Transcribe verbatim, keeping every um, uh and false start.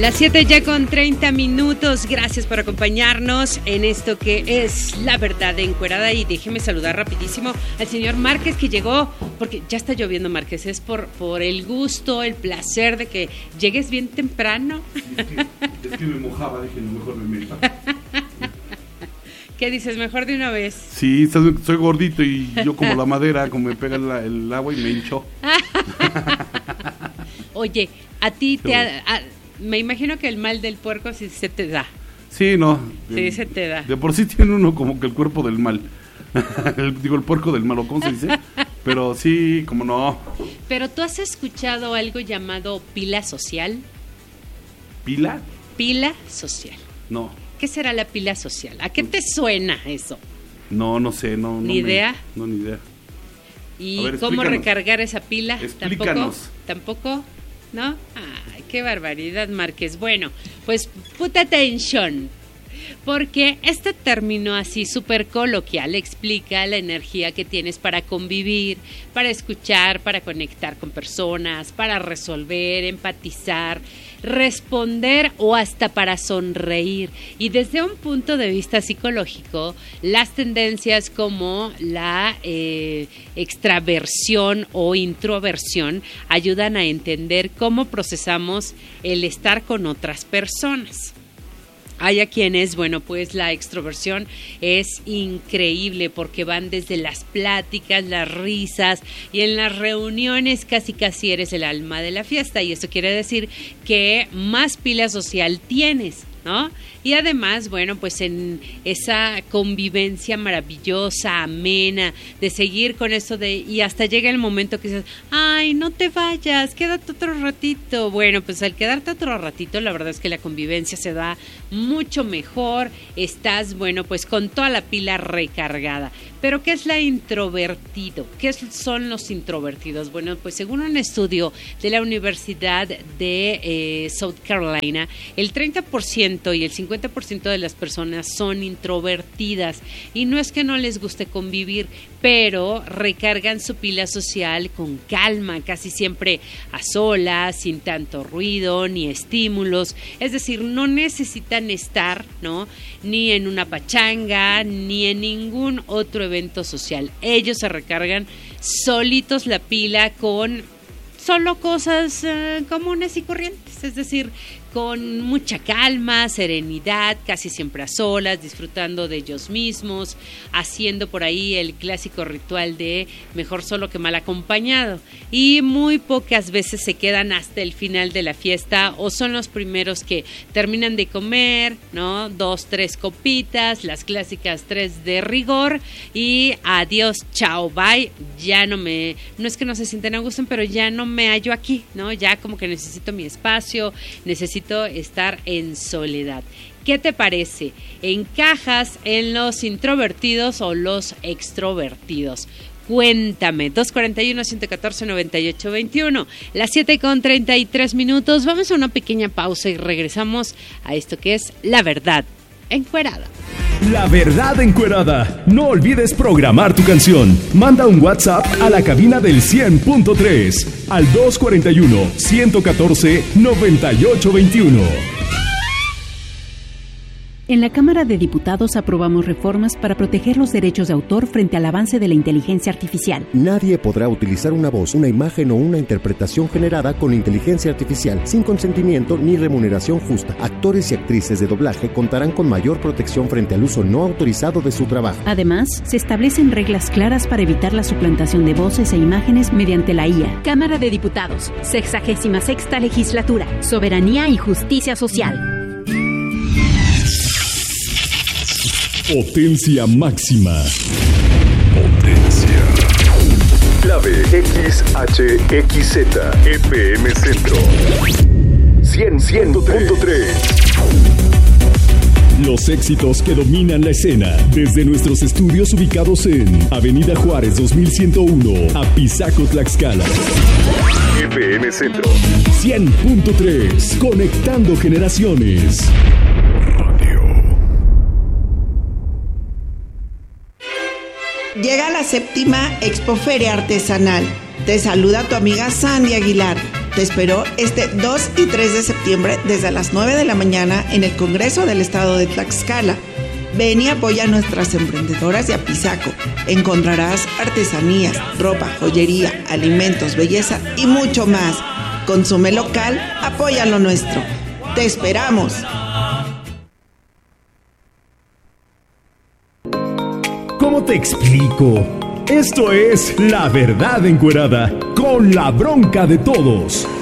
Las siete ya con treinta minutos. Gracias por acompañarnos en esto que es La Verdad Encuerada. Y déjeme saludar rapidísimo al señor Márquez, que llegó, porque ya está lloviendo, Márquez. Es por, por el gusto, el placer de que llegues bien temprano. Es que, es que me mojaba, dije, no, mejor me meto. ¿Qué dices? ¿Mejor de una vez? Sí, soy, soy gordito y yo como la madera, como me pega el, el agua y me hincho. Oye, a ti te... Ha, a, me imagino que el mal del puerco sí se te da. Sí, no. Sí, de, se te da. De por sí tiene uno como que el cuerpo del mal. el, digo, el puerco del mal, ¿o cómo se dice? Pero sí, como no. Pero ¿tú has escuchado algo llamado pila social? ¿Pila? Pila social. No. ¿Qué será la pila social? ¿A qué te suena eso? No, no sé, no. ¿Ni no idea? Me, no, ni idea. ¿Y ver, cómo recargar esa pila? Explícanos. ¿Tampoco? ¿Tampoco? ¿No? Ay, qué barbaridad, Márquez. Bueno, pues put attention, porque este término así súper coloquial explica la energía que tienes para convivir, para escuchar, para conectar con personas, para resolver, empatizar, responder o hasta para sonreír. Y desde un punto de vista psicológico, las tendencias como la eh, extraversión o introversión ayudan a entender cómo procesamos el estar con otras personas. Hay a quienes, bueno, pues la extroversión es increíble porque van desde las pláticas, las risas, y en las reuniones casi casi eres el alma de la fiesta, y eso quiere decir que más pila social tienes, ¿no? Y además, bueno, pues en esa convivencia maravillosa, amena, de seguir con eso de, y hasta llega el momento que dices, ay, no te vayas, quédate otro ratito. Bueno, pues al quedarte otro ratito, la verdad es que la convivencia se da mucho mejor, estás, bueno, pues con toda la pila recargada. Pero ¿qué es la introvertido? ¿Qué son los introvertidos? Bueno, pues según un estudio de la Universidad de eh, South Carolina, el treinta por ciento y el cincuenta por ciento de las personas son introvertidas, y no es que no les guste convivir, pero recargan su pila social con calma, casi siempre a solas, sin tanto ruido ni estímulos. Es decir, no necesitan estar, ¿no?, ni en una pachanga, ni en ningún otro evento social. Ellos se recargan solitos la pila con solo cosas uh, comunes y corrientes, es decir, con mucha calma, serenidad, casi siempre a solas, disfrutando de ellos mismos, haciendo por ahí el clásico ritual de mejor solo que mal acompañado. Y muy pocas veces se quedan hasta el final de la fiesta, o son los primeros que terminan de comer, ¿no? Dos, tres copitas, las clásicas tres de rigor, y adiós, chao, bye. Ya no me, no es que no se sienten a gusto, pero ya no me hallo aquí, ¿no? Ya como que necesito mi espacio, necesito estar en soledad. ¿Qué te parece? ¿Encajas en los introvertidos o los extrovertidos? Cuéntame. Dos cuatro uno, uno uno cuatro, nueve ocho dos uno. Las siete con treinta y tres minutos. Vamos a una pequeña pausa y regresamos a esto que es La Verdad Encuerada. La Verdad Encuerada. No olvides programar tu canción. Manda un WhatsApp a la cabina del cien punto tres al dos cuatro uno, uno uno cuatro, nueve ocho dos uno. En la Cámara de Diputados aprobamos reformas para proteger los derechos de autor frente al avance de la inteligencia artificial. Nadie podrá utilizar una voz, una imagen o una interpretación generada con inteligencia artificial sin consentimiento ni remuneración justa. Actores y actrices de doblaje contarán con mayor protección frente al uso no autorizado de su trabajo. Además, se establecen reglas claras para evitar la suplantación de voces e imágenes mediante la I A. Cámara de Diputados, sexagésima sexta legislatura, soberanía y justicia social. Potencia máxima. Potencia. Clave X H X Z F M Centro cien punto tres. Los éxitos que dominan la escena desde nuestros estudios ubicados en Avenida Juárez dos mil ciento uno, Apizaco, Tlaxcala. F M Centro cien punto tres, conectando generaciones. Llega la séptima Expoferia Artesanal. Te saluda tu amiga Sandy Aguilar. Te espero este dos y tres de septiembre desde las nueve de la mañana en el Congreso del Estado de Tlaxcala. Ven y apoya a nuestras emprendedoras de Apizaco. Encontrarás artesanías, ropa, joyería, alimentos, belleza y mucho más. Consume local, apoya lo nuestro. ¡Te esperamos! ¿Cómo te explico? Esto es La Verdad Encuerada, con la bronca de todos.